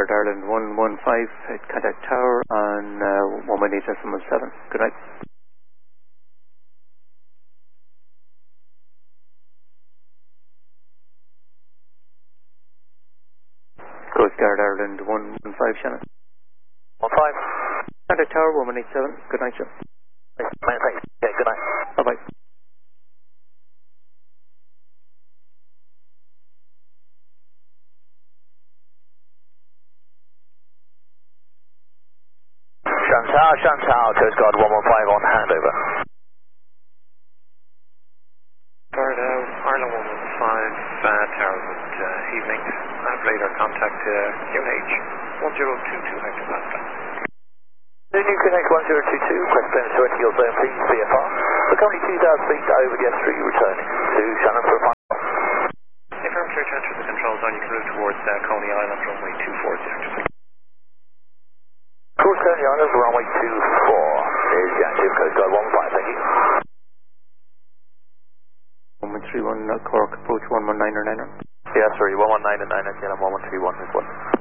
Garrett Ireland 115, contact tower on 118.17. Good night. Coast Guard Ireland 115, Shannon. 15. Contact tower 118.7. Good night, sir. Thanks. Yeah, good night. Bye-bye. Chantal, Coast Guard 115 on handover. Guard Ireland 115, tower, good evening. I've radar contact QNH 1022 hectopascal. New Connect 1022, request clearance to your zone, please, VFR. We're currently 2,000 feet over the S3, returning to Shannon for a final. Affirmative, transfer the control zone, you can move towards Coney Island, runway 24 is the active. Towards Coney Island, runway 24 is the active, Coast Guard 15, thank you. 131 Cork, approach 119 or 9er. Yeah, sorry, 119 and 9er, again, I'm 1131 as well.